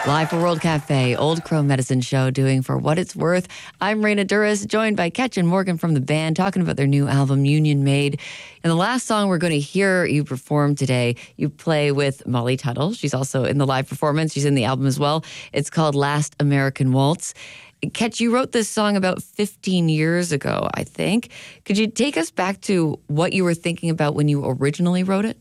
Live for World Cafe, Old Crow Medicine Show, doing For What It's Worth. I'm Raina Duras, joined by Ketch and Morgan from the band, talking about their new album, Union Made. And the last song we're going to hear you perform today, you play with Molly Tuttle. She's also in the live performance. She's in the album as well. It's called Last American Waltz. Ketch, you wrote this song about 15 years ago, I think. Could you take us back to what you were thinking about when you originally wrote it?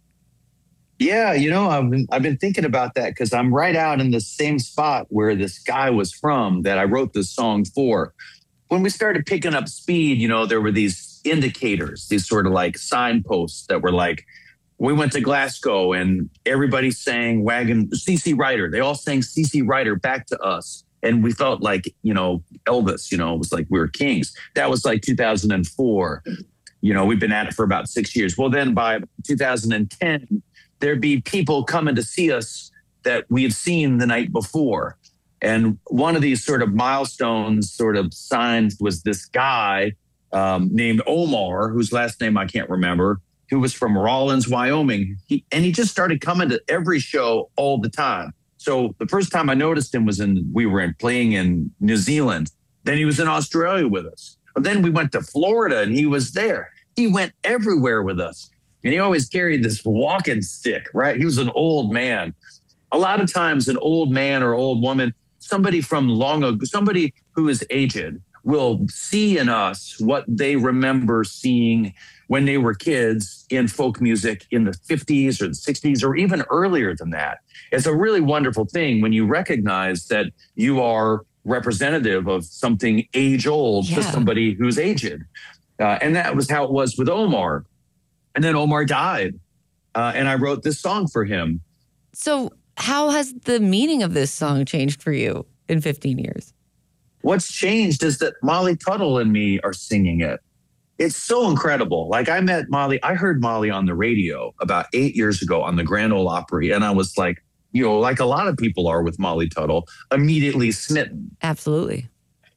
Yeah, I've been thinking about that because I'm right out in the same spot where this guy was from that I wrote this song for. When we started picking up speed, there were these indicators, these sort of like signposts that were like, we went to Glasgow and everybody sang CC Rider. They all sang CC Rider back to us. And we felt like, Elvis, it was like we were kings. That was like 2004. We've been at it for about 6 years. Well, then by 2010, there'd be people coming to see us that we had seen the night before. And one of these sort of milestones sort of signs was this guy named Omar, whose last name I can't remember, who was from Rawlins, Wyoming. He just started coming to every show all the time. So the first time I noticed him was playing in New Zealand. Then he was in Australia with us. And then we went to Florida and he was there. He went everywhere with us. And he always carried this walking stick, right? He was an old man. A lot of times an old man or old woman, somebody from long ago, somebody who is aged will see in us what they remember seeing when they were kids in folk music in the 50s or the 60s or even earlier than that. It's a really wonderful thing when you recognize that you are representative of something age old to somebody who's aged. And that was how it was with Omar. And then Omar died, and I wrote this song for him. So how has the meaning of this song changed for you in 15 years? What's changed is that Molly Tuttle and me are singing it. It's so incredible. Like I heard Molly on the radio about 8 years ago on the Grand Ole Opry, and I was like, like a lot of people are with Molly Tuttle, immediately smitten. Absolutely.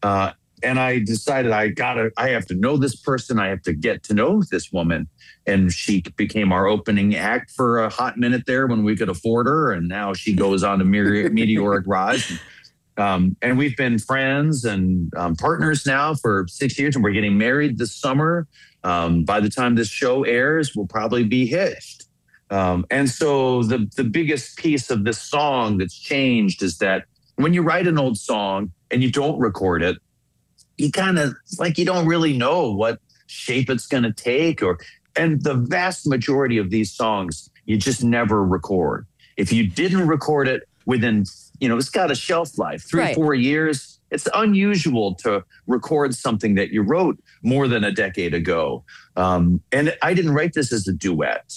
And I decided I have to know this person. I have to get to know this woman. And she became our opening act for a hot minute there when we could afford her. And now she goes on a meteoric rise. And we've been friends and partners now for 6 years. And we're getting married this summer. By the time this show airs, we'll probably be hitched. And so the biggest piece of this song that's changed is that when you write an old song and you don't record it, you kind of you don't really know what shape it's going to take, and the vast majority of these songs you just never record. If you didn't record it within, it's got a shelf life, 4 years. It's unusual to record something that you wrote more than a decade ago. And I didn't write this as a duet.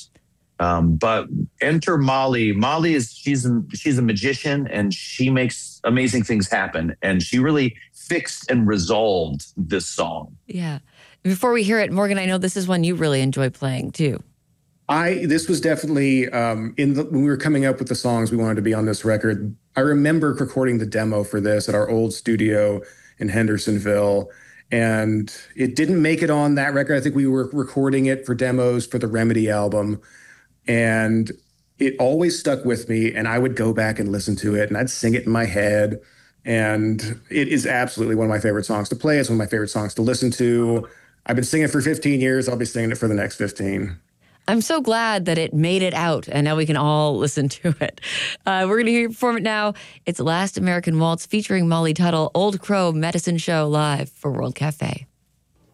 But enter Molly. She's a magician and she makes amazing things happen. And she really fixed and resolved this song. Yeah. Before we hear it, Morgan, I know this is one you really enjoy playing too. This was definitely when we were coming up with the songs we wanted to be on this record. I remember recording the demo for this at our old studio in Hendersonville. And it didn't make it on that record. I think we were recording it for demos for the Remedy album. And it always stuck with me, and I would go back and listen to it, and I'd sing it in my head. And it is absolutely one of my favorite songs to play. It's one of my favorite songs to listen to. I've been singing it for 15 years. I'll be singing it for the next 15. I'm so glad that it made it out, and now we can all listen to it. We're going to hear you perform it now. It's Last American Waltz featuring Molly Tuttle, Old Crow Medicine Show, live for World Cafe.